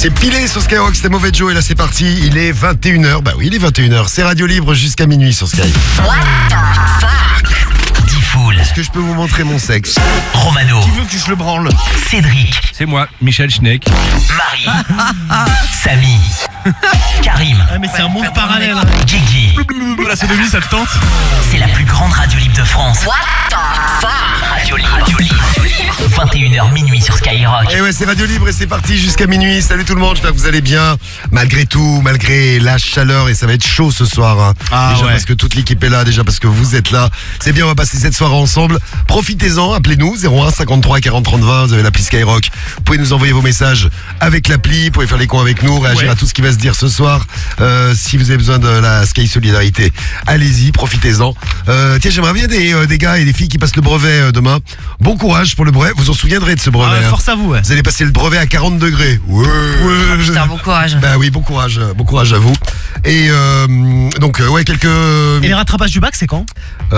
C'est pilé sur Skyrock, c'était Mauvais Joe et là c'est parti, il est 21h, bah oui il est 21h, c'est Radio Libre jusqu'à minuit sur Sky. What the fuck? Diffoul. Est-ce que je peux vous montrer mon sexe? Romano. Qui veut que je le branle? Cédric. C'est moi, Michel Schneck. Marie. Samy. Karim. Ah mais c'est un monde parallèle. Guigui. Là c'est de lui, ça te tente? C'est la plus grande radio libre de France. What the fuck? Radio Libre. 21h minuit sur Skyrock. Et ouais c'est Radio Libre et c'est parti jusqu'à minuit, salut tout le monde, j'espère que vous allez bien, malgré tout, malgré la chaleur et ça va être chaud ce soir hein. Déjà parce que toute l'équipe est là, déjà parce que vous êtes là, c'est bien, on va passer cette soirée ensemble, profitez-en, appelez-nous 01 53 40 30 20, vous avez l'appli Skyrock, vous pouvez nous envoyer vos messages avec l'appli, vous pouvez faire les cons avec nous, réagir à tout ce qui va se dire ce soir, si vous avez besoin de la Sky Solidarité, allez-y, profitez-en. Tiens, j'aimerais bien des gars et des filles qui passent le brevet demain, bon courage pour le brevet, vous en souviendrez de ce brevet. Force à vous, ouais. Vous allez passer le brevet à 40 degrés. Ouais. Putain, bon courage. Bah oui, bon courage à vous. Et donc quelques. Et les rattrapages du bac, c'est quand?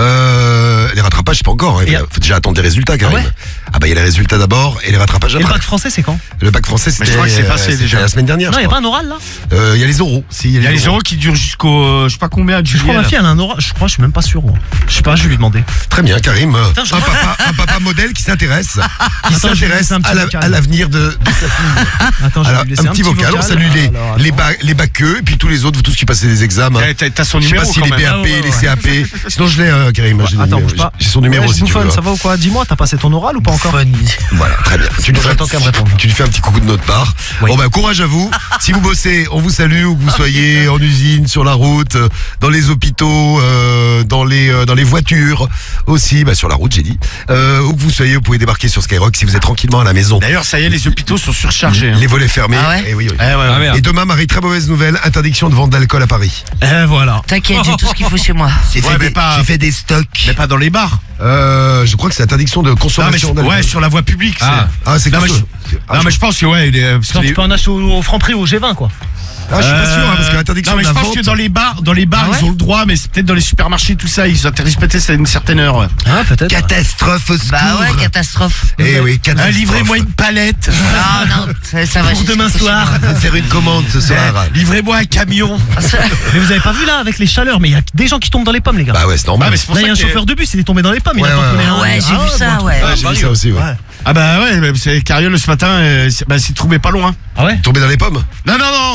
Les rattrapages, c'est pas encore. Il faut déjà attendre des résultats, Karim. Ah ouais Ah bah il y a les résultats d'abord et les rattrapages Et le après. bac français, c'est quand? Le bac français, c'était. je crois que c'est passé déjà. la semaine dernière. Non, il je n'y a crois. pas un oral là? Il y a les oraux. Si, Il y a les oraux. euros qui durent jusqu'au je sais pas combien de Je crois juillet. ma fille elle a un oral, je suis même pas sûr. Moi. Je sais pas, je vais lui demander. Très bien, Karim. je Un papa modèle qui s'intéresse. Attends, je vais lui laisser un petit vocal. À l'avenir de sa fille. Attends, je vais Alors, lui laisser un petit vocal, on salue les baqueux et puis tous les autres, vous tous qui passez des examens. T'as son Je sais numéro pas si quand les même. BAP, ouais. les CAP. Sinon je l'ai, Karim. Attends, bouge pas. J'ai son numéro Ouais, si tu veux. Bouffonne, ça va ou quoi? Dis-moi, t'as passé ton oral ou pas encore? Voilà, très bien. J'attends qu'elle me réponde. Tu lui fais un petit coucou de notre part. Oui. Bon bah courage à vous. Si vous bossez, on vous salue, où que vous soyez, en usine, sur la route, dans les hôpitaux, dans les voitures aussi, bah sur la route j'ai dit. Où que vous soyez, vous pouvez débarquer sur Skyrock si vous êtes tranquillement à la maison. D'ailleurs, ça y est, les hôpitaux sont surchargés. Les volets fermés. Ah ouais Et oui, oui. Ah, merde. Et demain, Marie, très mauvaise nouvelle, interdiction de vente d'alcool à Paris. Voilà. T'inquiète, j'ai tout ce qu'il faut chez moi. J'ai fait des stocks. Mais pas dans les bars. Je crois que c'est interdiction de Non, mais consommation d'alcool. ouais, sur la voie publique. Ah, c'est Non, comme mais ça. Non, mais je pense que ouais. parce que Genre, les- tu peux en acheter au Franprix ou au G20 quoi. Ah, je suis pas sûr, hein, parce que l'interdiction non, mais de je la pense vente. que dans les bars, Ah ouais ils ont le droit, mais c'est peut-être dans les supermarchés, tout ça, ils interdisent peut-être à une certaine heure. Ouais. Ah, peut-être. Catastrophe au secours. Bah ouais, catastrophe. Eh oui, catastrophe. Livrez-moi une palette. Non, ça va. Pour j'ai ce demain qu'il faut chez soir. moi. On va faire une commande ce soir. Livrez-moi un camion. Mais vous avez pas vu là avec les chaleurs, mais il y a des gens qui tombent dans les pommes les gars. Bah ouais, c'est Ah, normal. mais c'est pour Là il y ça a un que- chauffeur de bus, il est tombé dans les pommes, il Ouais, a pas ouais, collé Ah un- ouais, j'ai vu ça, ouais. Ouais, j'ai vu ça aussi, ouais. Ah bah ouais, mais c'est Cariole ce matin, c'est trouvé pas loin. Ah ouais. Tombé dans les pommes. Non,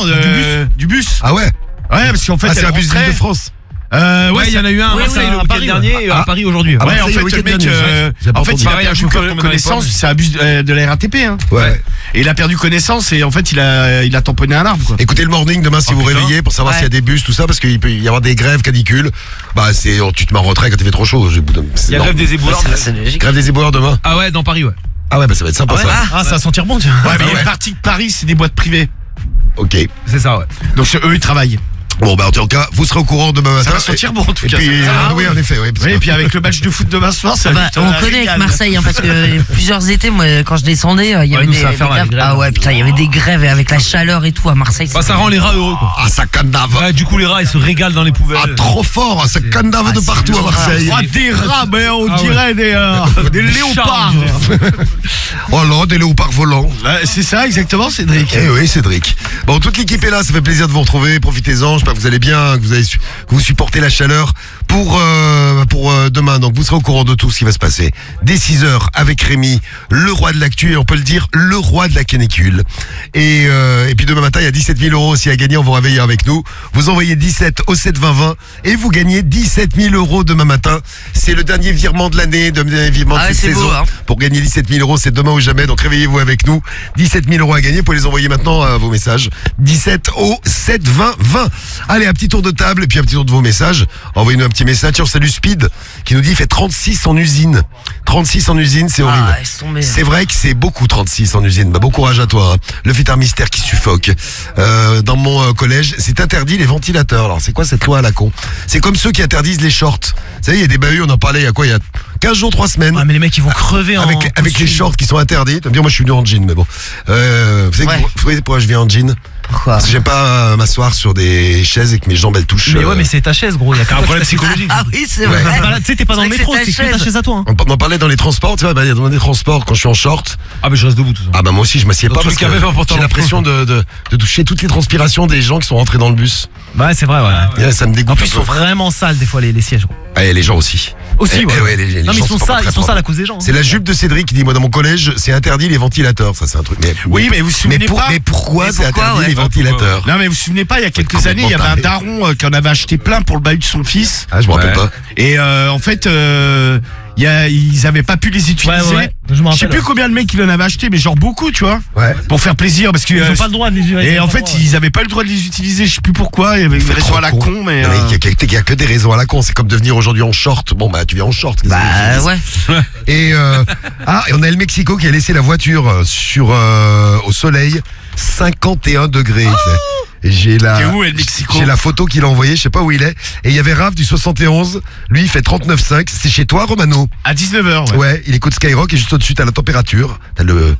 du bus. Ah ouais. Ouais, parce qu'en fait, C'est elle un bus rentrait- d'Île-de-France. Ouais, il y en a eu un à Oui, Marseille oui, le à week-end Paris, dernier ouais. et à Paris aujourd'hui. Ah Ouais, en Marseille, fait, le le week-end mec, dernier, j'ai pas en fait, il a entendu. perdu chauffeur tombé dans les connaissance, pommes. c'est un bus de la RATP, hein. Ouais. Et il a perdu connaissance et en fait, il a tamponné un arbre, quoi. Écoutez le morning demain si Oh, vous putain. réveillez pour savoir Ouais. s'il y a des bus, tout ça, parce qu'il peut y avoir des grèves canicules. Bah tu te mets en retrait quand il fait trop chaud. Il y a grève des éboueurs. C'est logique. Grève des éboueurs demain. Ah ouais, dans Paris ouais. Ah ouais, bah ça va être sympa ça. Ah, ça va sentir bon tiens. Ouais, mais ouais. une partie de Paris, c'est des boîtes privées. Ok. C'est ça ouais. Donc eux, ils travaillent. Bon bah en tout cas, vous serez au courant demain matin. Ça va sentir bon, en tout Et cas. puis, Ah, oui, en effet, oui. parce Oui, que- et puis avec le match de foot demain soir, ça Ah va bah, être on un connaît avec régal. Marseille, hein, parce que plusieurs étés, moi, quand je descendais, il y avait nous, des ça va faire la grèves. grève. Ah ouais, putain, il y avait des grèves et avec la chaleur et tout à Marseille. Bah ça rend les rats heureux quoi. Ah, ça candave. Ouais, du coup les rats ils se régalent dans les Ah, poubelles. trop fort. Ça candave de c'est partout à l'horreur. Marseille. Ah, des rats, mais on Ah ouais. dirait des léopards. Oh là, des léopards volants. Ouais, c'est ça, exactement, Cédric. Eh oui, Cédric. Bon, toute l'équipe est là, ça fait plaisir de vous retrouver. Profitez-en, j'espère que vous allez bien, que vous supportez la chaleur pour demain. Donc, vous serez au courant de tout ce qui va se passer. Dès 6h avec Rémi, le roi de l'actu, et on peut le dire, le roi de la canicule. Et puis demain matin, il y a 17 000 € aussi à gagner. On vous réveille avec nous. Vous envoyez 17 au 7 20 20 et vous gagnez 17 000 € demain matin. C'est le dernier virement de l'année, le dernier virement Ah de ouais, cette c'est saison. beau, hein. Pour gagner 17 000 €, c'est demain ou jamais. Donc réveillez-vous avec nous. 17 000 € à gagner. Vous pouvez les envoyer maintenant vos messages. 17 au 7 20 20. Allez, un petit tour de table et puis un petit tour de vos messages. Envoyez-nous un petit message. Tiens, salut Speed qui nous dit il fait 36 en usine. 36 en usine, c'est horrible. Ah, laisse tomber. C'est vrai que c'est beaucoup 36 en usine. Bah, bon courage à toi. Hein. Le fêtard mystère qui suffoque. Dans mon collège, c'est interdit les ventilateurs. Alors c'est quoi cette loi à la con? C'est comme ceux qui interdisent les shorts. Vous savez, il y a des bahuts, on en parlait il y a quoi? Il y a 15 jours, 3 semaines. Ah mais les mecs ils vont crever Avec les shorts qui sont interdits. Bien, moi je suis venu en jean, mais bon. Vous savez pourquoi je viens en jean? Pourquoi? Parce que j'aime pas m'asseoir sur des chaises et que mes jambes elles touchent. Mais ouais, mais c'est ta chaise, gros. Il y a un problème psychologique. Ah oui, c'est Ouais. vrai. Tu sais, t'es pas dans le C'est vrai que métro, c'est c'est ta que ta chaise. chaise à toi. Hein. On en parlait dans les transports, tu vois, dans les transports quand je suis en short. Ah, mais je reste debout tout ça. Ah bah moi aussi je m'assieds Dans pas tous parce les cas, même en que portant j'ai le- l'impression de toucher toutes les transpirations des gens qui sont rentrés dans le bus. Ouais, c'est vrai, ouais. Et ça me dégoûte. En plus, un ils peu. sont vraiment sales, des fois, les sièges, gros. Ah, et les gens aussi. Aussi, Eh, ouais. eh ouais, les Non, mais gens ils sont pas sales, très ils sont propres. sales à cause des gens. C'est la jupe de Cédric qui dit, moi dans mon collège, c'est interdit les ventilateurs. Ça c'est un truc. Oui, mais vous vous souvenez pas mais pourquoi Mais c'est pourquoi, interdit ouais. les ventilateurs? Non, mais vous vous souvenez pas, il y a quelques complètement années, il y avait un taré. daron qui en avait acheté plein pour le bahut de son fils. Ah je me rappelle Ouais. pas. Et en fait, ils avaient pas pu les utiliser. Ouais, ouais. Je me Je sais rappelle. plus combien de mecs il en avait acheté, mais genre beaucoup, tu vois, Ouais. pour faire plaisir, parce que Ils ont pas le droit de les utiliser. et en fait, ils avaient pas le droit de les utiliser. Je sais plus pourquoi. Il y avait une raison à la con, mais. Non, mais il y a que des raisons à la con. C'est comme de venir aujourd'hui en short. Bon bah tu viens en short. qu'est-ce que Bah tu ouais. dis Et et on a le Mexico qui a laissé la voiture au soleil 51 degrés. il fait. Et j'ai T'es où, El Mexico? j'ai la photo qu'il a envoyée, je sais pas où il est. Et il y avait Raph du 71, lui il fait 39,5. C'est chez toi Romano? À 19h, ouais. Ouais, il écoute Skyrock et juste au-dessus t'as la température. T'as le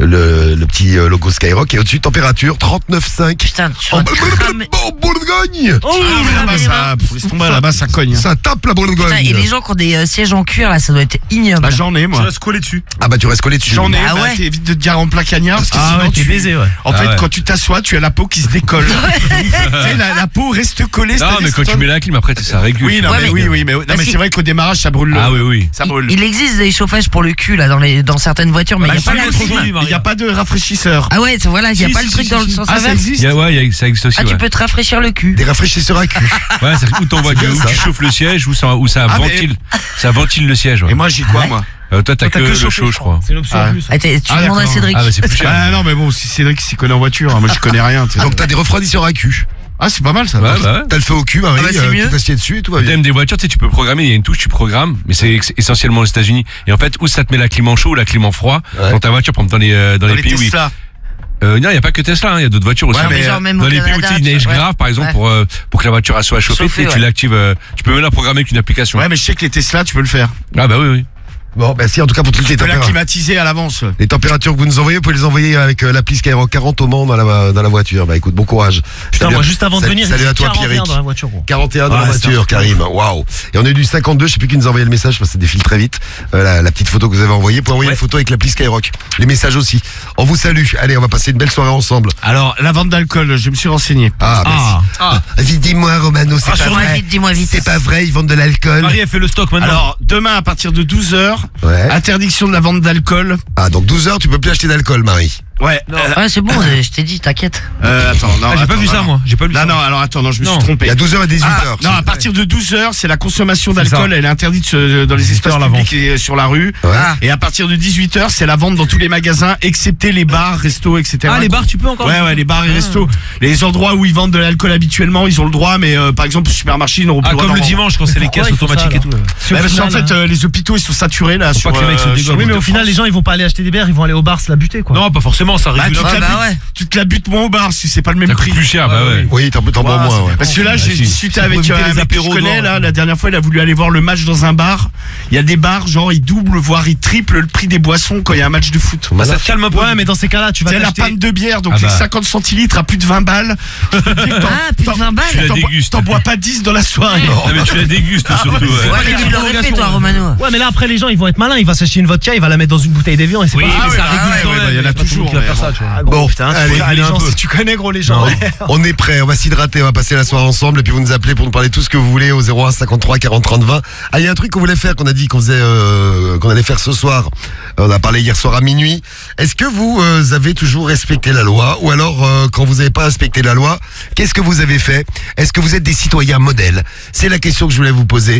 petit logo Skyrock et au-dessus température 39,5. Putain, tu En vas cramer. Bourgogne. Oh, Ah, mais là-bas, ça, laisse tomber, là-bas, ça cogne. Ça tape la Bourgogne. Putain, et les gens qui ont des sièges en cuir, là, ça doit être ignoble. Bah, j'en ai, moi. reste collé dessus. Ah bah tu restes collé dessus. J'en ai, Bah bah, ouais. t'évites de te dire en plein cagnard, parce que Ah sinon ouais, t'es tu baisé, ouais. En Ah fait, ouais. quand tu t'assois, tu as la peau qui se décolle. Tu sais, la peau reste collée. Non, c'est-à-dire mais quand que tu mets la clim, après, ça régule. Oui, non, Ouais, mais mais- oui, mais, non, Parce mais qu'il- c'est vrai qu'au démarrage, ça brûle. Ah oui, oui. Ça brûle. Il existe des chauffages pour le cul, là, dans certaines voitures, mais il Bah, n'y a pas c'est la le clim. truc, il n'y a pas de rafraîchisseur. Ah ouais, voilà, il n'y a Si, pas si, le truc si, dans si, le si. sens Ah, ça inverse. existe. Ça existe aussi. Ah, tu ouais. peux te rafraîchir le cul. Des rafraîchisseurs à cul. Ouais, où t'envoies C'est bien, où ça. tu chauffes le siège, où ça Ah, mais- ventile. Ça ventile le siège. Ouais. Et moi, j'ai quoi, moi Toi, t'as que le chaud, je crois. C'est l'option Ah. plus. Ah, tu Ah, demandes à d'accord. Cédric. Ah, bah, c'est plus cher. Ah non, mais bon, si Cédric s'y connaît en voiture, hein, moi, je connais rien. tu sais. Donc t'as des refroidisseurs à cul. Ah, c'est pas mal, ça. Ouais, bah ouais. T'as le feu au cul, Marie, Ah bah, c'est mieux. tu t'assieds dessus, tout va bien. Thème des voitures, tu sais, tu peux programmer, il y a une touche, tu programmes, mais c'est essentiellement aux États-Unis. Et en fait, où ça te met la clim en chaud ou la clim en froid Ouais. dans ta voiture, par exemple, dans Dans les pays où il Tesla. non, il n'y a pas que Tesla, hein, il y a d'autres voitures aussi. Ouais, mais genre même Dans au les pays où Canada, tu sais, il neige ouais. grave, par exemple, Ouais. pour que la voiture elle soit chauffée, Chauffée, tu sais, tu ouais. l'actives, tu peux même la programmer avec une application. Ouais, mais je sais que les Tesla, tu peux le faire. Ah bah oui, oui. Bon, bah si, en tout cas pour toutes les Tu peux la températures. climatiser à l'avance. Les températures que vous nous envoyez, vous pouvez les envoyer avec l'appli Skyrock 40 au Mans dans la voiture. Bah écoute, bon courage. Putain, Salut moi, à- juste avant de salut- venir, Salut il à toi, était 41 Pierrick. dans la voiture, gros. 41 dans la Ouais, c'était voiture, Karim. Waouh. Et on a eu du 52, je sais plus qui nous a envoyé le message parce que ça défile très vite. La petite photo que vous avez envoyée. Vous pouvez envoyer une photo avec l'appli Skyrock. Les messages aussi. On vous salue. Allez, on va passer une belle soirée ensemble. Alors, la vente d'alcool, je me suis renseigné. Ah, merci. Vite, dis-moi, Romano, c'est pas Dis-moi vrai. vite, dis-moi vite. C'est pas vrai, ils vendent de l'alcool. Marie, elle fait le stock maintenant. Alors, demain, à partir de 12h, Ouais. interdiction de la vente d'alcool. Ah, donc 12h, tu peux plus acheter d'alcool, Marie. Ouais. Ouais, c'est bon, je t'ai dit, t'inquiète. Attends, non. J'ai pas attends, vu ça, non. moi. J'ai pas lu Non, ça. non, alors attends, non, je me suis Non. Il trompé. y a 12h et 18h. Ah, non, à partir de 12h, c'est la consommation C'est d'alcool, ça. elle est interdite dans les 18 espaces heures, la publics et sur la rue. Ouais. Et à partir de 18h, c'est la vente dans tous les magasins, excepté les bars, restos, etc. Ah, les bars, tu peux encore. Ouais, les bars et restos. Les endroits où ils vendent de l'alcool habituellement, ils ont le droit, mais par exemple, au supermarché, ils n'auront plus Ah, le droit comme le d'en vendre. dimanche, quand c'est les Pourquoi caisses ils font ça, automatiques et tout. Ouais, parce qu'en fait, les hôpitaux, ils sont saturés là. Faut sur, pas que les mecs se sur dégoûtent. Oui, mais au final, les gens, ils vont pas aller acheter des bières, ils vont aller au bar se la buter, quoi. Non, pas forcément, ça Bah, régule. Ouais, bah ouais. tu te la butes moins au bar si c'est pas le même Ça prix. coûte plus cher, bah ouais. Oui, t'en bois moins, ouais. Parce que là, j'ai si. discuté C'est avec pour éviter un les mec que je apéros connais, dehors. là, la dernière fois, il a voulu aller voir le match dans un bar. Il y a des bars, genre, ils doublent, voire ils triplent le prix des boissons quand il y a un match de foot. Ça te calme un peu. Ouais, mais dans ces cas-là, tu vas C'est la t'acheter. panne de bière, donc Ah les bah. 50 centilitres à plus de 20 balles. Ah, plus de 20 balles. Tu la dégustes. T'en bois pas 10 dans la soirée. Non, mais tu la dégustes surtout. Ouais, Ouais. mais tu l'aurais fait, toi, Romano. Ouais, mais là, après, les gens, ils vont être malins. Il va s'acheter une vodka, il va la mettre dans une bouteille d'évian et c'est Oui, pas mais grave. ça régule quand même. il y en a Pas tout le monde toujours. qui va faire mais ça, bon. tu vois. Bon, putain, allez, les gens, un peu. si tu connais, gros, les gens. On est prêts, on va s'hydrater, on va passer la soirée ensemble et puis vous nous appelez pour nous parler tout ce que vous voulez au 01 53 40 30 20. Ah, il y a un truc qu'on voulait faire, qu'on a dit qu'on faisait, qu'on allait faire ce soir. On a parlé hier soir à minuit. Est-ce que vous avez toujours respecté la loi ou alors quand vous n'avez pas respecté la loi, qu'est-ce que vous avez fait? Est-ce que vous êtes des citoyens modèles? C'est la question que je voulais vous poser.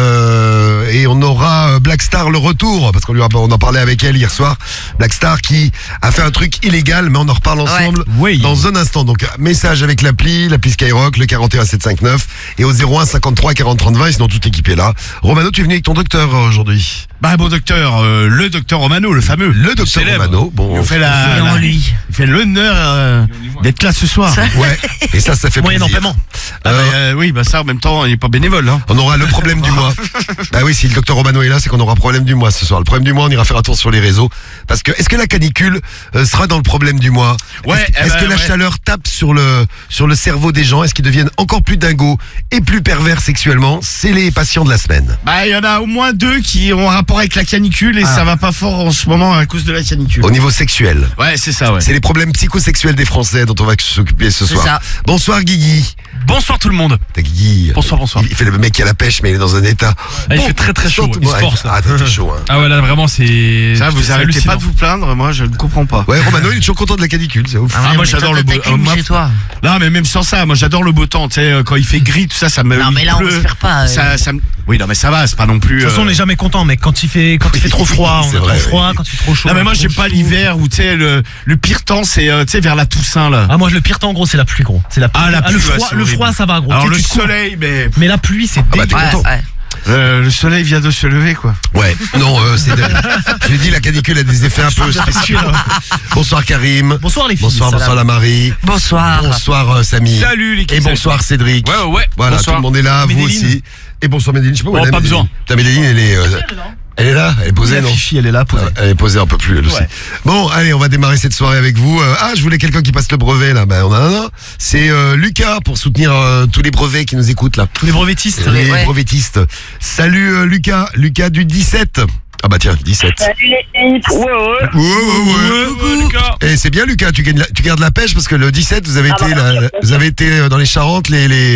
Et on aura Black Star le retour parce on en parlait avec elle hier soir. Black Star qui a fait un truc illégal, mais on en reparle ensemble Oui. dans un instant. Donc message avec l'appli Skyrock, le 41759 et au 01 53 40 30 20. Et sinon toute l'équipe est là. Romano, tu es venu avec ton docteur aujourd'hui. Bah, bon docteur, le docteur Romano, le fameux. Le docteur Célèbre. Romano. Bon, Il nous fait Et la, en la- lui. il fait l'honneur d'être là ce soir. Ouais. Et ça fait Moyen en plaisir. paiement. Oui, bah ça en même temps, il est pas bénévole. Hein. On aura le problème du mois. Bah oui, si le docteur Romano est là, c'est qu'on aura problème du mois ce soir. Le problème du mois, on ira faire un tour sur les réseaux. Parce que, est-ce que la canicule sera dans le problème du mois? Ouais, Est-ce que la chaleur tape sur le cerveau des gens? Est-ce qu'ils deviennent encore plus dingos et plus pervers sexuellement? C'est les patients de la semaine. Bah, il y en a au moins 2 qui ont un rapport avec la canicule et ça va pas fort en ce moment à cause de la canicule. Au niveau sexuel. Ouais, c'est ça, ouais. C'est les problèmes psychosexuels des Français dont on va s'occuper ce C'est soir. ça. Bonsoir Guigui. Bonsoir tout le monde. T'as Guigui. Bonsoir. Il fait le mec qui a la pêche, mais il est dans un état. Il fait très chaud. chante, Il ouais. se force. Ah, t'as fait chaud, hein. Ah ouais, là vraiment c'est. Ça, vous c'est arrêtez hallucinant. pas de vous plaindre, moi je ne comprends pas. Ouais, Romano, il est toujours content de la canicule, c'est ouf. moi, j'adore le beau- moi- chez toi. Non, mais même sans ça, moi j'adore le beau temps, tu sais, quand il fait gris, tout ça, ça me. Non, mais il là, on pleut. se perd pas. Ça me- Oui, non, mais ça va, c'est pas non plus. De toute façon, on n'est jamais content, mec. Quand il fait trop froid, on C'est a vrai, trop froid. oui. Quand il fait trop chaud. Non, mais moi on a j'aime trop pas chaud. l'hiver où, tu sais, le pire temps, c'est, tu sais, vers la Toussaint, là. Ah, moi, le pire temps, gros, c'est la pluie, gros. C'est la pluie. La pluie, le ouais, froid, c'est le horrible. froid, ça va, gros. Alors Tu sais, le tu cours. soleil, mais. Mais la pluie, c'est bah, t'es dégueulasse. content. Le soleil vient de se lever, quoi. Ouais, non, je l'ai dit, la canicule a des effets un peu spéciaux. Bonsoir Karim. Bonsoir, les filles. Bonsoir la Marie. Bonsoir. Bonsoir Samy. Salut les Et bonsoir Cédric. Ouais. Voilà, bonsoir. tout le monde est là, vous Médéline. aussi. Et bonsoir Médéline, je sais pas où Oh, elle est. pas Médéline. besoin. Putain, Médéline, elle est là, elle est posée, La non? Fifi, elle est là, posée. Elle est posée un peu plus, elle aussi. Ouais. Bon, allez, on va démarrer cette soirée avec vous. Je voulais quelqu'un qui passe le brevet, là. Ben, on en a un. C'est Lucas, pour soutenir tous les brevets qui nous écoutent, là. Tous les brevettistes. Les Ouais. brevettistes. Salut Lucas du 17. Ah bah tiens, 17. Salut les filles. Ouais. Ouais. Lucas. Et c'est bien Lucas, tu gardes la pêche parce que le 17, vous avez été, bah, vous avez été dans les Charentes,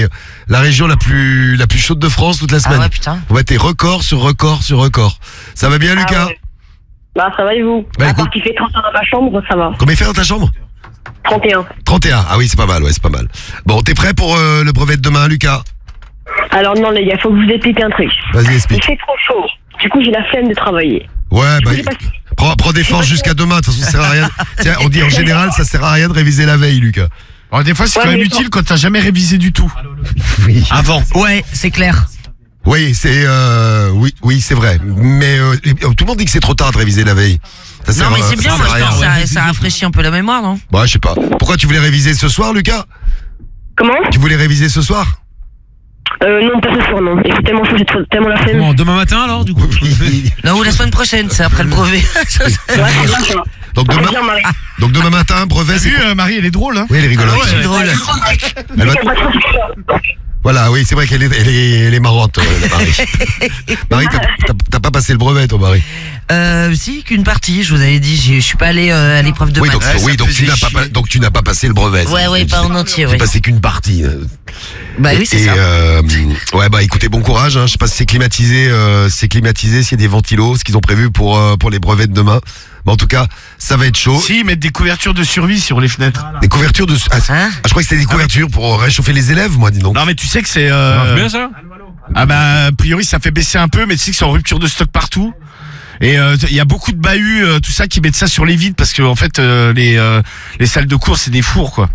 la région la plus chaude de France toute la Ah semaine. ouais, putain. Vous battez record sur record sur record. Ça va bien Lucas? Ouais. Bah ça va et vous? Bah, À écoute. part qu'il fait 31 dans ma chambre, ça va. Combien il fait dans ta chambre? 31. 31. Ah oui, c'est pas mal, ouais, c'est pas mal. Bon, t'es prêt pour le brevet de demain, Lucas? Alors non les gars, faut que vous expliquiez un truc. Vas-y, Il explique. fait trop chaud. Du coup j'ai la flemme de travailler. Ouais, bah, j'ai pas- prends des forces jusqu'à demain, de toute façon, ça sert à rien. Tiens, on dit en général, ça sert à rien de réviser la veille, Lucas. Alors, des fois, c'est Ouais, quand même mais utile quand t'as jamais révisé du tout. Oui. Avant. Ouais, c'est clair. Oui, oui, c'est vrai. Mais tout le monde dit que c'est trop tard de réviser la veille. Ça sert, Non, mais c'est bien, ça moi, sert à je rien. pense que ça rafraîchit un peu la mémoire, non? Bah, je sais pas. Pourquoi tu voulais réviser ce soir, Lucas? Comment? Tu voulais réviser ce soir? Non pas ce soir non. Il fait tellement chaud, j'ai tellement la flemme. Bon, demain matin, alors, du coup. Non, ou la semaine prochaine, c'est après le brevet. Ouais, c'est bien ça. Donc C'est demain, bien Marie. donc demain matin, brevet, T'as c'est vu, quoi? Marie, elle est drôle, hein. Oui, elle est rigolote. C'est drôle. Elle va- Voilà, oui, c'est vrai qu'elle est marrante, la Marie. Marie, t'as pas passé le brevet, toi, Marie? Si, qu'une partie, je vous avais dit, je suis pas allé à l'épreuve de Oui, maths. donc, Ouais, ça donc faisait chier. donc tu n'as pas passé le brevet. Ouais, ouais, pas en entier, J'ai ouais. passé qu'une partie. Bah oui, c'est Et, ça. ouais, bah écoutez, bon courage. Je sais pas si c'est climatisé, s'il y a des ventilos, ce qu'ils ont prévu pour les brevets de demain. Mais en tout cas, ça va être chaud. Si, ils mettent des couvertures de survie sur les fenêtres. Des couvertures de. Hein je crois que c'était des couvertures pour réchauffer les élèves, moi, dis donc. Non, mais tu sais que c'est. Ça marche bien ça? Ah bah, a priori, ça fait baisser un peu, mais tu sais que c'est en rupture de stock partout. Et il y a beaucoup de bahuts, tout ça, qui mettent ça sur les vides parce que en fait, les salles de cours, c'est des fours, quoi.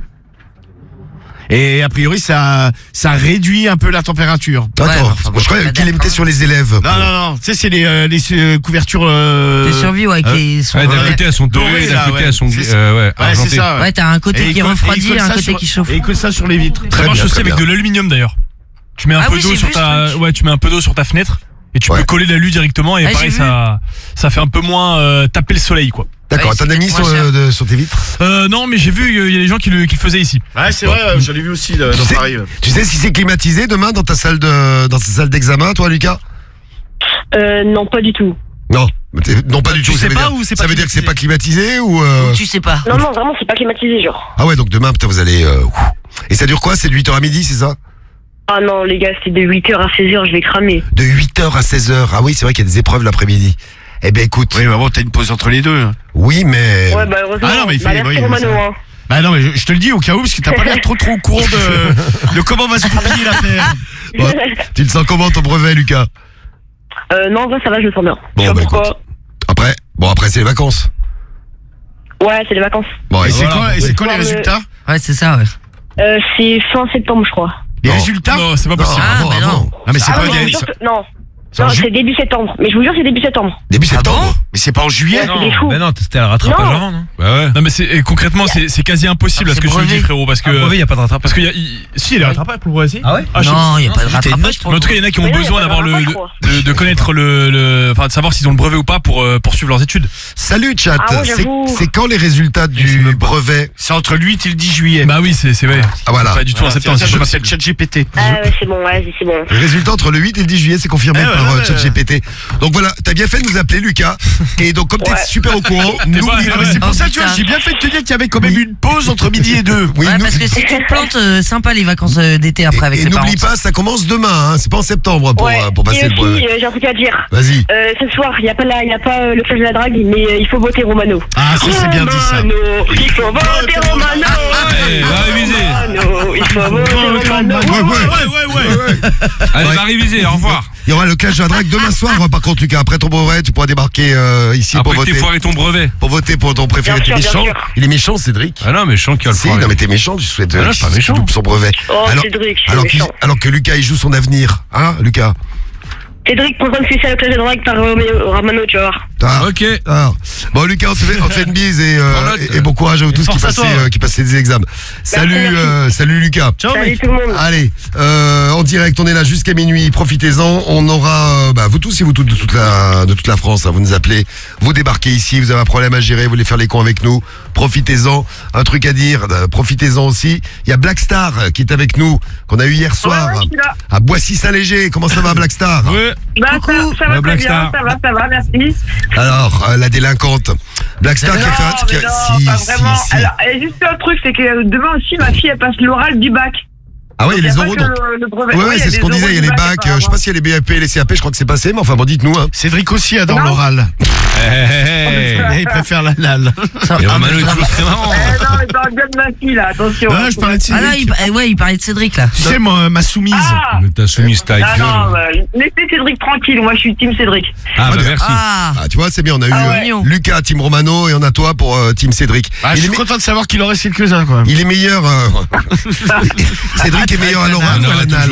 Et a priori, ça réduit un peu la température. D'accord. Ouais, enfin, bon, Je croyais bah, qu'il les mettait d'accord. sur les élèves. Non. Tu sais, c'est les couvertures. De survie, ouais, qui sont. Ouais, d'un Ouais, côté elles sont dorées, dorées, d'un là, côté ouais. elles sont C'est ça. ouais, Ouais, c'est argentées. ça. ouais, t'as un côté Et qui il colle- refroidit et il et colle un ça côté sur- qui chauffe. Et il colle ça sur les vitres. Très Ça marche bien, aussi très avec bien. de l'aluminium, d'ailleurs. Tu mets un Ah peu oui, d'eau j'ai sur vu ta, ce truc. ouais, tu mets un peu d'eau sur ta fenêtre et tu Ouais. peux coller l'alu directement et Ah, pareil, j'ai vu. ça fait un peu moins taper le soleil, quoi. D'accord. Ouais, T'en as c'est mis moins cher. sur tes vitres? Non, mais j'ai vu, il y a des gens qui le faisaient ici. Ouais, c'est vrai, je l'ai vu aussi Tu dans sais- Paris. Tu sais si c'est climatisé demain dans ta salle d'examen, toi, Lucas? Non pas du tout. Non. Non, pas du Tu tout. sais Ça veut pas dire, ou c'est ça pas veut dire que c'est climatisé pas climatisé ou Tu sais pas. Non vraiment c'est pas climatisé genre. Ah ouais, donc demain, putain, vous allez. Et ça dure quoi? C'est de 8h à midi, c'est ça? Ah non les gars, c'est de 8h à 16h, je vais cramer. De 8h à 16h. Ah oui, c'est vrai qu'il y a des épreuves l'après-midi. Eh ben écoute, Oui, mais bon, t'as une pause entre les deux. oui, mais. Ouais bah heureusement. Ah non, mais il fait- merci oui, Romano mais ça- hein. Bah non, mais je te le dis au cas où, parce que t'as pas l'air trop au courant de comment va se goupiller l'affaire. Bon, tu le sens comment ton brevet, Lucas? Non en vrai ça va, je le sens bien. Bon, Je sais bah, pas pourquoi. Après c'est les vacances. Ouais c'est les vacances. Bon, Et c'est voilà, quoi, et c'est quoi les Ouais, mais- résultats? Ouais, c'est ça, ouais. C'est fin septembre je crois. Les Non. résultats? Non, c'est pas possible. Ah, avant, mais non. avant. Non, mais c'est Ah pas non, des- non, Non, c'est début septembre. Mais je vous jure, c'est début septembre. Début septembre. Mais c'est pas en juillet. Ouais, c'est des fous. Mais non, c'était un rattrapage Non. avant, non? Bah ouais. Non mais concrètement c'est quasi impossible à ce que tu me dis frérot parce que il y a pas de rattrapage. parce que si il est rattrapage pour le brevet. Ah ouais? Non, il n'y a pas de rattrapage pour Mais en tout cas, il y en a qui ont Mais non, besoin y a pas d'avoir de rattrapage, quoi. de connaître enfin de savoir s'ils ont le brevet ou pas pour poursuivre leurs études. Salut chat, Ah ouais, j'avoue. c'est quand les résultats du brevet? C'est entre le 8 et le 10 juillet. Bah oui, c'est vrai. Ah voilà. Pas du tout en septembre, Tiens, c'est je pas m'appelle possible. ChatGPT. Ah ouais, c'est bon, ouais, c'est bon. Les résultats entre le 8 et le 10 juillet, c'est confirmé Eh ouais, par ouais, ChatGPT. Donc voilà, t'as bien fait de nous appeler Lucas. Et donc comme t'es Ouais. super au courant, n'oublie pas- pas. C'est pour Oh, ça, tu vois, putain. j'ai bien fait de te dire qu'il y avait quand même une pause entre midi et 2. Oui, Ouais, nous- parce que si tu te plantes, sympa les vacances d'été après avec et les parents. n'oublie pas, ça commence demain, hein, c'est pas en septembre pour passer et le aussi, brevet. j'ai un truc à dire. Vas-y. Ce soir, il n'y a pas le flash de la drague, mais il faut voter Romano. Ah, ça c'est bien dit ça. Romano, il faut voter Romano. Allez, va réviser. Romano, il faut voter Romano. Ouais. Allez, va réviser, au revoir. Il y aura le clash de la drague demain soir, par contre, Lucas. Après ton brevet, tu pourras débarquer ici Après pour que t'aies voter. foiré ton brevet. Pour voter pour ton préféré. Bien T'es sûr, bien méchant. sûr. Il est méchant, Cédric. Ah non, mais je sens qu'il y a le Si, foiré. non mais t'es méchant, tu souhaites Ah non, je suis pas qu'il méchant. loupe son brevet. Oh, Cédric, je suis méchant. alors que Lucas il joue son avenir, hein Lucas. Cédric, programme spécial au clash de drague par Romano, tu vas voir. Ah, Ok. ah. Bon Lucas, on te fait une bise et bon courage à vous tous force à toi. qui passaient des examens. Salut, merci. salut Lucas. Ciao Salut mec. tout le monde. Allez, en direct, on est là jusqu'à minuit, profitez-en. On aura, vous tous et vous toutes de toute la France, hein, vous nous appelez, vous débarquez ici, vous avez un problème à gérer, vous voulez faire les cons avec nous, profitez-en. Un truc à dire, profitez-en aussi. Il y a Blackstar qui est avec nous, qu'on a eu hier soir je suis là. à Boissy-Saint-Léger. Comment ça va Blackstar? Ouais. Bah, ça va Ouais, très bien, Blackstar. ça va, merci. Alors, la délinquante. Blackstar qui a fait un... mais non, pas vraiment. si. Alors, il y a juste un truc, c'est que demain aussi, ma fille, elle passe l'oral du bac. Ah ouais, il y a les pas oraux que donc. le brevet. Ouais, Oui, il y a c'est ce des qu'on disait, oraux il y a du les bac, bacs, je sais pas s'il y a les BAP et les CAP, je crois que c'est passé, mais enfin bon, dites-nous. Hein. Cédric aussi adore Non. l'oral. Hey. Il préfère la lalle. Et Romano est toujours très marrant. Non, mais parle bien de ma fille, là, attention. Ouais, je parlais de Ah là, Cédric. il parlait de Cédric là. Tu sais, moi, ma soumise. Ah, Mais t'as soumis ta ah non, gueule. laissez Cédric tranquille, moi je suis team Cédric. Ah bah Ouais, merci. Ah, Ah, tu vois, c'est bien, on a eu Ah ouais. Lucas, Team Romano, et on a toi pour Team Cédric. Ah, je il, suis est content de savoir qu'il en reste quelques-uns quand même. il est meilleur. Cédric est meilleur à l'oral ou à l'anal.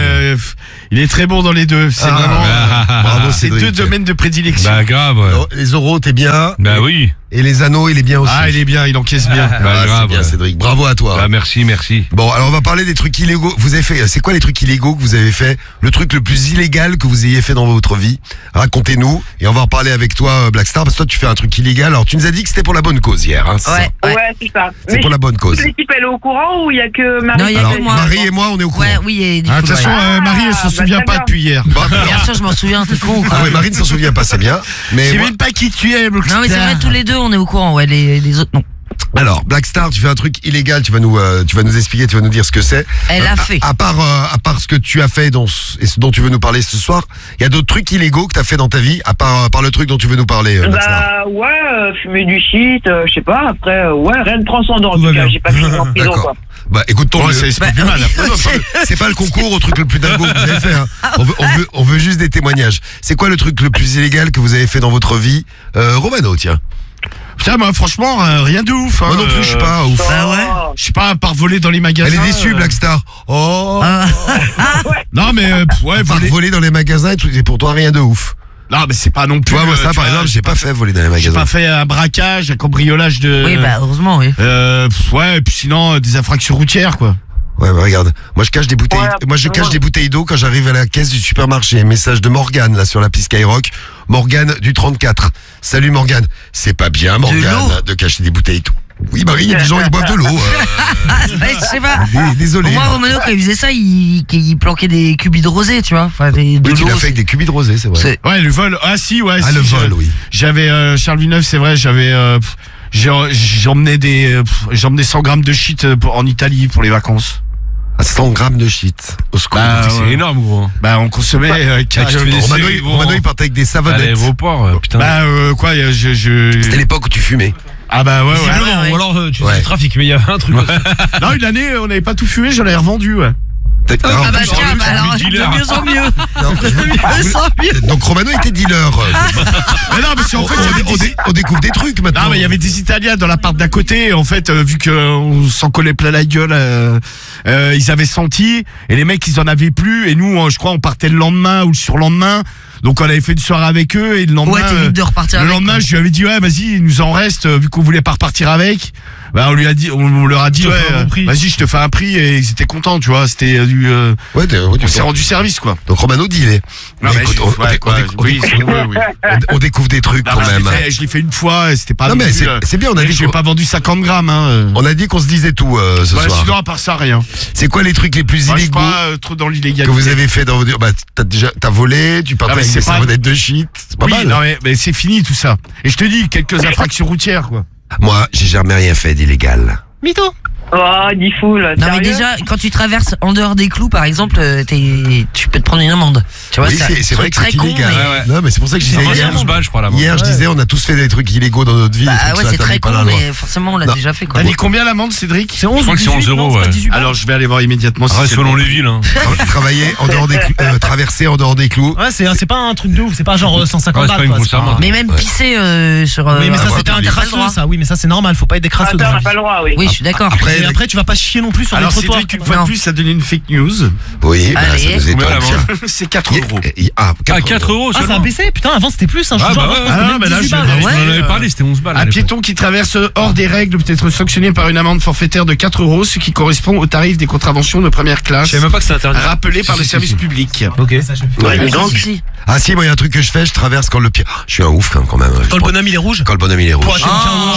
Il est très bon dans les deux. C'est Ah, vraiment. bravo, C'est Cédric. deux domaines de prédilection. Bah grave. Ouais. Les oraux, t'es bien. Bah oui. Et les anneaux, il est bien aussi. Ah, il est bien, il encaisse bien. Bah c'est grave. bien, Ouais. Cédric. Bravo à toi. Bah merci, merci. Bon, alors on va parler des trucs illégaux. Vous avez fait, c'est quoi les trucs illégaux que vous avez fait? Le truc le plus illégal que vous ayez fait dans votre vie? Racontez-nous. Et on va en parler avec toi, Blackstar, parce que toi tu fais un truc illégal. Alors tu nous as dit que c'était pour la bonne cause hier, hein, c'est ouais, ça ouais. Ouais, c'est ça. C'est pour la bonne cause. Toute l'équipe, elle est au courant ou il y a que Marie? Non, il y a Alors que moi. Marie et moi, on est au courant. Ouais, oui, et du Ah, coup, de toute façon, ouais. Marie, elle s'en bah, souvient très pas bien. depuis hier. Bah, Bien sûr, je m'en souviens, t'es con ou quoi? ah ouais, Marie ne s'en souvient pas, c'est bien. Mais Je sais moi- même pas qui tu es, Blackstar. Non, mais c'est vrai, tous les deux, on est au courant, ouais, les autres, non. alors, Blackstar, tu fais un truc illégal, tu vas nous expliquer, tu vas nous dire ce que c'est. Elle a fait. À part ce que tu as fait et ce dont tu veux nous parler ce soir, il y a d'autres trucs illégaux que tu as fait dans ta vie, à part le truc dont tu veux nous parler, Blackstar. Bah ouais, fumer du shit, je sais pas, après, ouais, rien de transcendant en Tout va tout cas, bien. j'ai pas fini en prison D'accord. quoi. Bah écoute, ton Ouais, c'est pas plus mal. Non, c'est pas le concours au truc le plus dingo que vous avez fait. Hein. On veut juste des témoignages. C'est quoi le truc le plus illégal que vous avez fait dans votre vie, Romano, tiens. Putain, moi, franchement, rien de ouf. Moi non plus, je suis pas ouf. Bah ouais. Je suis pas à part voler dans les magasins. Elle est déçue, Blackstar. Oh. Non, mais ouais, À part voler. voler dans les magasins, c'est pour toi rien de ouf. Non, mais c'est pas non Tu plus. vois, moi ça, tu par vois, exemple, j'ai pas fait voler dans les J'ai magasins. pas fait un braquage, un cambriolage de. Oui, bah, heureusement, oui. Ouais, et puis sinon, des infractions routières, quoi. Ouais, bah regarde, moi je cache des bouteilles. Ouais, Moi je cache ouais. des bouteilles d'eau quand j'arrive à la caisse du supermarché. Message de Morgane là sur l'appli Skyrock. Morgane du 34. Salut Morgane. C'est pas bien Morgane l'eau de cacher des bouteilles et tout. Oui Marie, il y a des gens qui boivent de l'eau. Ouais, je sais pas. Désolé. Moi, Romano, quand il faisait ça, il planquait des cubis de rosé, tu vois. Enfin, de Oui, tu l'eau, l'as fait avec des cubis de rosé, c'est vrai. c'est- Ouais, le vol. Ah, si, ouais. Ah si, le vol, oui. J'avais Charles Villeneuve, c'est vrai, j'emmenais 100 grammes de shit en Italie pour les vacances. À 100 grammes de shit. Au secours. Bah, C'est ouais. énorme, gros. Bah, on consommait tu fais des carrément. séries, Romano, il partait avec des À savonnettes. l'aéroport, putain. Bah, quoi, C'était l'époque où tu fumais. Ah, bah, ouais, ouais. Visiblement, ouais. ou alors tu Ouais. sais le trafic, mais il y avait un truc. Non, une année, on n'avait pas tout fumé, j'en ai revendu, ouais. Alors, Ah bah plus, tiens, bah alors, de dealer. mieux en mieux. non, De mieux en mieux. donc Romano était dealer. Mais non, parce qu'en fait, il y avait des. On découvre des trucs maintenant. Non, mais il y avait des Italiens dans l'appart d'à côté, et en fait, vu qu'on s'en collait plein la gueule, ils avaient senti, et les mecs, ils en avaient plus, et nous, je crois, on partait le lendemain ou le surlendemain, Donc on avait fait une soirée avec eux et le lendemain, Ouais, t'évites de repartir avec, lendemain, quoi. je lui avais dit ouais, vas-y, il nous en reste vu qu'on voulait pas repartir avec. Bah on leur a dit te ouais, fais un bon prix. vas-y, je te fais un prix et ils étaient contents, tu vois. C'était du, Ouais, on s'est rendu service quoi. Donc Romano dit, il est. Non, mais écoute, oui, si on veut, oui. on découvre des trucs quand même. Je l'ai fait une fois et c'était pas. Non, mais plus, c'est bien, on a dit j'ai qu'on- pas vendu 50 grammes. On a dit qu'on se disait tout ce Bah, soir. sinon à part ça rien. C'est quoi les trucs les plus Moi, je suis illégaux pas trop dans l'illégalité. que vous avez fait dans vos... Bah, t'as volé, tu partais Ah, mais avec c'est des pas- savonnettes de shit. C'est pas Oui, mal. non mais c'est fini tout ça. Et je te dis quelques infractions routières quoi. Moi, j'ai jamais rien fait d'illégal. Mytho. Oh, dis fou, là. Non mais sérieux déjà, quand tu traverses en dehors des clous, par exemple, tu peux te prendre une amende. Tu vois, Oui, c'est vrai que très c'est con, illégal. mais... Non, mais c'est pour ça que je disais C'est hier. 12 balles, je crois, là. Hier, je disais, on a tous fait des trucs illégaux dans notre vie. des Bah trucs ouais, ça c'est interdit très pas con, la loi. mais forcément on l'a Non. déjà fait quoi. T'as dit combien l'amende Cédric? C'est 11 crois que c'est 11 euros, non, c'est pas ouais. 18 balles. Alors je vais aller voir immédiatement si Ah, c'est selon bon. les villes, hein. Travailler en dehors des clous, traverser en dehors des clous. Ouais, c'est pas un truc de ouf, c'est pas genre 150 Ouais, c'est pas balles. une quoi, grosse c'est pas- amende. Mais même pisser sur... Oui, mais ça ouais, c'était un t'as pas le droit. crasseux, ça. Oui, mais ça c'est normal, faut pas être des Ah, crasseux. t'as dans la pas vie. le droit, oui. Oui, je suis d'accord. Après, Et après, tu vas pas chier non plus sur Alors les trottoirs. Cédric, une fois Non. de plus, ça a donné une fake news. oui, bah, Allez. ça nous Combien étonne. l'amende tiens. C'est 4 euros. Ah, Ah, 4 euros Ah, ça a seulement. baissé. Putain, avant c'était plus. Hein, je Ah, te jure, bah avant, ouais. je pense que Ah, même mais là, 18 je- balles. ouais. On en avait parlé, c'était 11 balles. à Un l'époque. piéton qui traverse hors des règles peut être sanctionné par une amende forfaitaire de 4 euros, ce qui correspond au tarif des contraventions de première classe, Je savais même pas que c'était interdit. rappelé par le si, service si. public. Ok. Ouais, Ouais, donc- si. Ah si, moi il y a un truc que je fais, je traverse quand le pied. Je suis un ouf quand même. Quand le bonhomme il est rouge. Quand le bonhomme il est rouge. Pour acheter une Ah. carreau.